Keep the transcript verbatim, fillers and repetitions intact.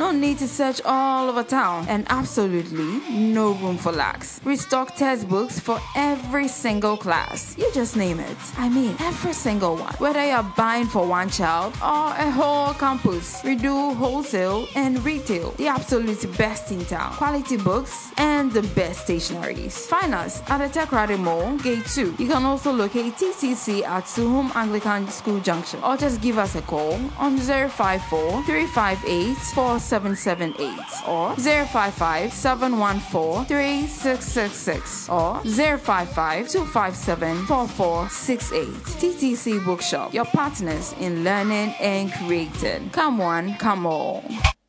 No need to search all over town, and absolutely no room for lacks. Restock textbooks for every single class. You just name it. I mean, every single one. Whether you're buying for one child or a whole campus, we do wholesale and retail. The absolute best in town. Quality books and the best stationeries. Find us at the Tekrade Mall, Gate two. You can also locate T C C at Suhum Anglican School Junction, or just give us a call on zero five four, three five eight, four seven seven eight or zero five five, seven one four, three six six six or zero five five, two five seven, four four six eight. T T C Bookshop, your partners in learning and creating. Come one, come all.